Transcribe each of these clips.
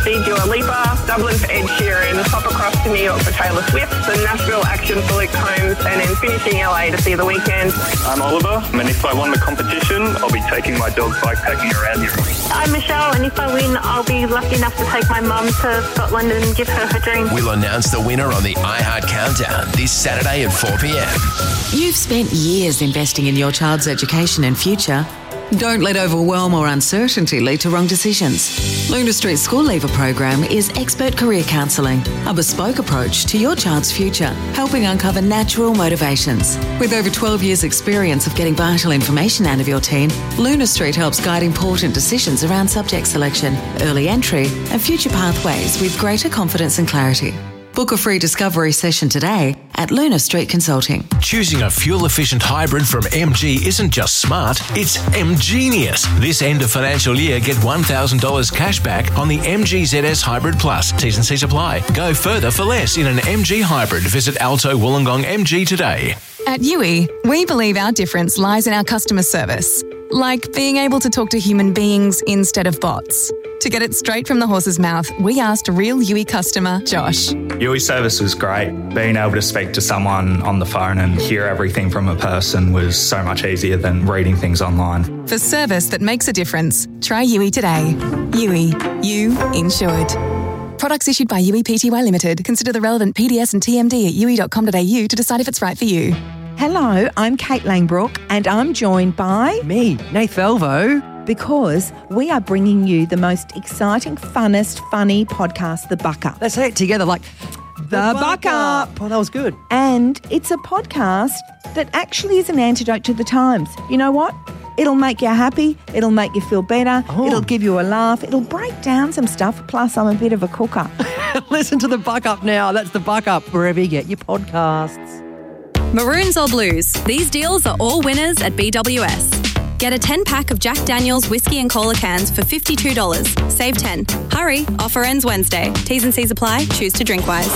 FC Dua Lipa, Dublin for Ed Sheeran, pop across to New York for Taylor Swift, the Nashville action for Luke Combs, and then finishing LA to see The Weeknd. I'm Oliver, and if I won the competition, I'll be taking my dog bikepacking around Europe. I'm Michelle, and if I win, I'll be lucky enough to take my mum to Scotland and give her dream. We'll announce the winner on the iHeart Countdown this Saturday at 4 p.m. You've spent years investing in your child's education and future. Don't let overwhelm or uncertainty lead to wrong decisions. Luna Street School Leaver Program is expert career counselling, a bespoke approach to your child's future, helping uncover natural motivations. With over 12 years' experience of getting vital information out of your teen, Luna Street helps guide important decisions around subject selection, early entry, and future pathways with greater confidence and clarity. Book a free discovery session today at Luna Street Consulting. Choosing a fuel-efficient hybrid from MG isn't just smart, it's MGenius. This end of financial year, get $1,000 cash back on the MG ZS Hybrid Plus. T's and C's apply. Go further for less in an MG hybrid. Visit Alto Wollongong MG today. At Yui, we believe our difference lies in our customer service. Like being able to talk to human beings instead of bots. To get it straight from the horse's mouth, we asked real Yui customer, Josh. Yui service was great. Being able to speak to someone on the phone and hear everything from a person was so much easier than reading things online. For service that makes a difference, try Yui today. Yui, you insured. Products issued by Yui Pty Limited. Consider the relevant PDS and TMD at yui.com.au to decide if it's right for you. Hello, I'm Kate Langbrook and I'm joined by... me, Nath Velvo. Because we are bringing you the most exciting, funnest, funny podcast, The Buck Up. Let's say it together like... The Buck Up. Oh, that was good. And it's a podcast that actually is an antidote to the times. You know what? It'll make you happy. It'll make you feel better. Oh. It'll give you a laugh. It'll break down some stuff. Plus, I'm a bit of a cooker. Listen to The Buck Up now. That's The Buck Up, wherever you get your podcasts. Maroons or blues, these deals are all winners at BWS. Get a 10-pack of Jack Daniel's whiskey and cola cans for $52. Save 10. Hurry, offer ends Wednesday. T's and C's apply. Choose to drink wise.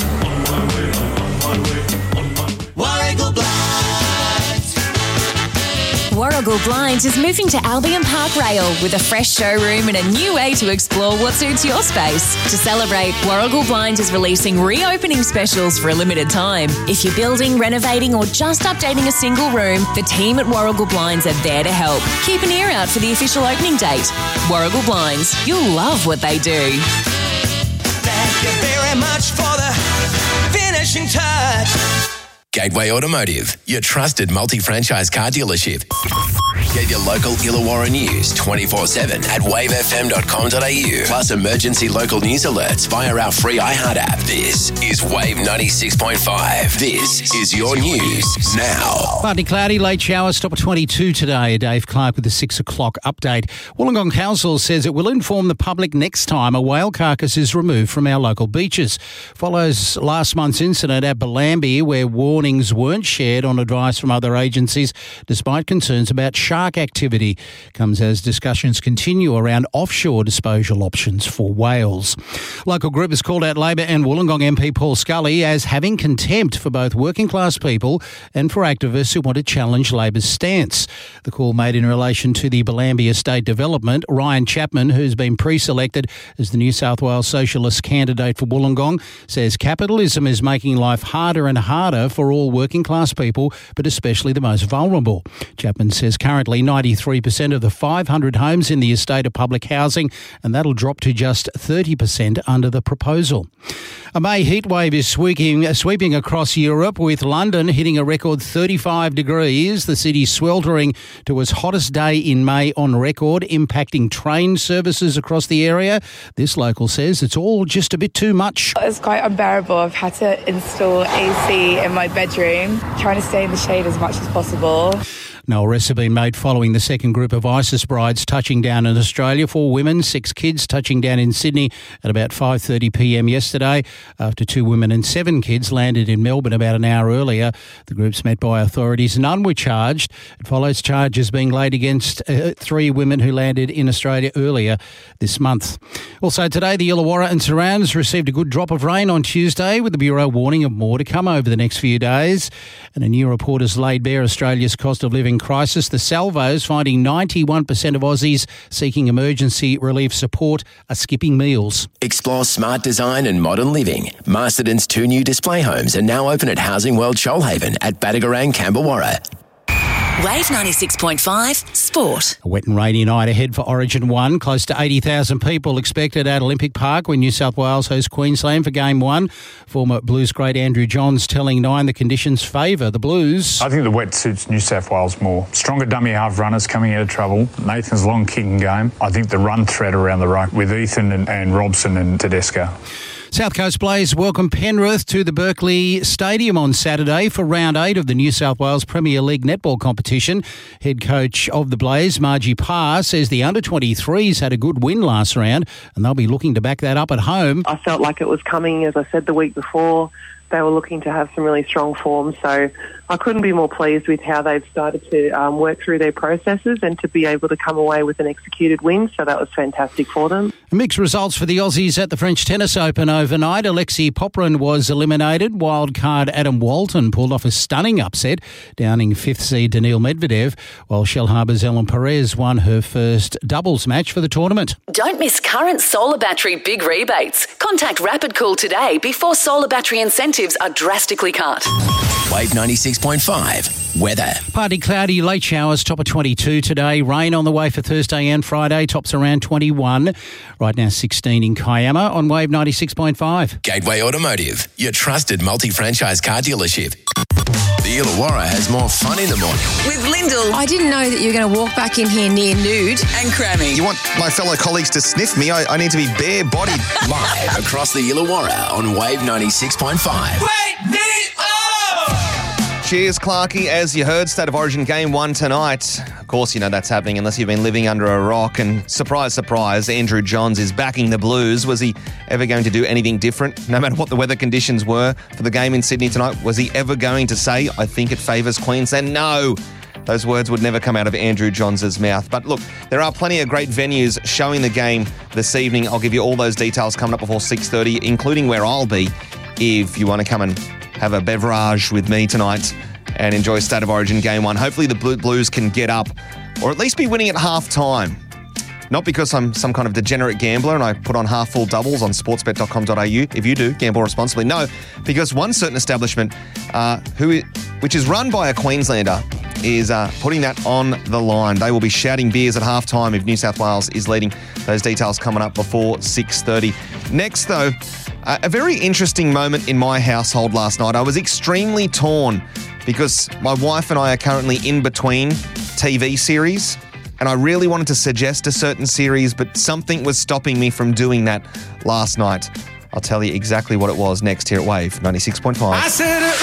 Warragul Blinds. Warragul Blinds is moving to Albion Park Rail with a fresh showroom and a new way to explore what suits your space. To celebrate, Warragul Blinds is releasing reopening specials for a limited time. If you're building, renovating or just updating a single room, the team at Warragul Blinds are there to help. Keep an ear out for the official opening date. Warragul Blinds, you'll love what they do. Thank you very much for the finishing touch. Gateway Automotive, your trusted multi-franchise car dealership. Get your local Illawarra news 24/7 at wavefm.com.au. Plus emergency local news alerts via our free iHeart app. This is Wave 96.5. This is your news now. Partly cloudy, late showers, stop at 22 today. Dave Clark with the 6 o'clock update. Wollongong Council says it will inform the public next time a whale carcass is removed from our local beaches. Follows last month's incident at Bellambi where warnings weren't shared on advice from other agencies despite concerns about shark activity. Comes as discussions continue around offshore disposal options for whales. Local group has called out Labor and Wollongong MP Paul Scully as having contempt for both working class people and for activists who want to challenge Labor's stance. The call made in relation to the Bellambi estate development. Ryan Chapman, who's been pre-selected as the New South Wales Socialist candidate for Wollongong, says capitalism is making life harder and harder for all working class people, but especially the most vulnerable. Chapman says currently 93% of the 500 homes in the estate are public housing, and that'll drop to just 30% under the proposal. A May heatwave is sweeping across Europe, with London hitting a record 35 degrees. The city's sweltering to its hottest day in May on record, impacting train services across the area. This local says it's all just a bit too much. It's quite unbearable. I've had to install AC in my bedroom, trying to stay in the shade as much as possible. No arrests have been made following the second group of ISIS brides touching down in Australia. 4 women, 6 kids touching down in Sydney at about 5:30 p.m. yesterday, after 2 women and 7 kids landed in Melbourne about an hour earlier. The groups met by authorities. None were charged. It follows charges being laid against 3 women who landed in Australia earlier this month. Also today, the Illawarra and surrounds received a good drop of rain on Tuesday, with the Bureau warning of more to come over the next few days. And a new report has laid bare Australia's cost of living in crisis. The Salvos finding 91% of Aussies seeking emergency relief support are skipping meals. Explore smart design and modern living. Masterton's 2 new display homes are now open at Housing World Shoalhaven at Badagarang, Camberwarra. Wave 96.5 Sport. A wet and rainy night ahead for Origin 1. Close to 80,000 people expected at Olympic Park when New South Wales hosts Queensland for Game 1. Former Blues great Andrew Johns telling Nine the conditions favour the Blues. I think the wet suits New South Wales more. Stronger dummy half runners coming out of trouble. Nathan's long kicking game. I think the run threat around the ruck with Ethan and Robson and Tedesco. South Coast Blaze welcome Penrith to the Berkeley Stadium on Saturday for round 8 of the New South Wales Premier League netball competition. Head coach of the Blaze, Margie Parr, says the under-23s had a good win last round and they'll be looking to back that up at home. I felt like it was coming, as I said the week before. They were looking to have some really strong form, so I couldn't be more pleased with how they've started to work through their processes and to be able to come away with an executed win, so that was fantastic for them. Mixed results for the Aussies at the French Tennis Open overnight. Alexei Popyrin was eliminated. Wildcard Adam Walton pulled off a stunning upset, downing 5th seed Daniil Medvedev, while Shell Harbour's Ellen Perez won her first doubles match for the tournament. Don't miss current solar battery big rebates. Contact Rapid Cool today before solar battery incentives are drastically cut. Wave 96.5 weather. Partly cloudy, late showers, top of 22 today. Rain on the way for Thursday and Friday, tops around 21. Right now 16 in Kiama on Wave 96.5. Gateway Automotive, your trusted multi-franchise car dealership. The Illawarra has more fun in the morning. With Lyndall. I didn't know that you were going to walk back in here near nude and crammy. You want my fellow colleagues to sniff me? I need to be bare-bodied. Live across the Illawarra on Wave 96.5. Wake me up! Cheers, Clarkie. As you heard, State of Origin Game 1 tonight. Of course, you know that's happening unless you've been living under a rock. And surprise, surprise, Andrew Johns is backing the Blues. Was he ever going to do anything different? No matter what the weather conditions were for the game in Sydney tonight, was he ever going to say, I think it favours Queensland? No. Those words would never come out of Andrew Johns' mouth. But look, there are plenty of great venues showing the game this evening. I'll give you all those details coming up before 6:30, including where I'll be if you want to come and have a beverage with me tonight and enjoy State of Origin Game 1. Hopefully the Blues can get up or at least be winning at half-time. Not because I'm some kind of degenerate gambler and I put on half-full doubles on sportsbet.com.au. If you do, gamble responsibly. No, because one certain establishment, which is run by a Queenslander, is putting that on the line. They will be shouting beers at half-time if New South Wales is leading. Those details coming up before 6:30. Next, though, a very interesting moment in my household last night. I was extremely torn because my wife and I are currently in between TV series, and I really wanted to suggest a certain series, but something was stopping me from doing that last night. I'll tell you exactly what it was next here at Wave 96.5. I said it